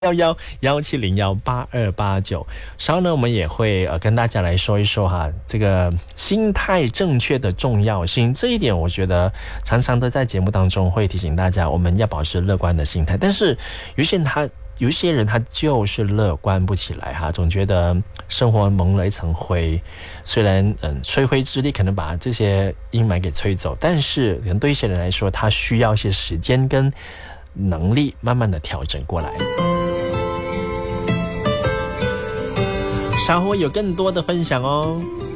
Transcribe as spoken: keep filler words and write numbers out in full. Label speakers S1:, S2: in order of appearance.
S1: 幺幺幺七零幺八二八九。稍后呢，我们也会呃跟大家来说一说哈，这个心态正确的重要性。这一点，我觉得常常的在节目当中会提醒大家，我们要保持乐观的心态。但是有些人他有一些人他就是乐观不起来哈，总觉得生活蒙了一层灰。虽然嗯吹灰之力可能把这些阴霾给吹走，但是可能对一些人来说，他需要一些时间跟能力慢慢的调整过来。稍后有更多的分享哦。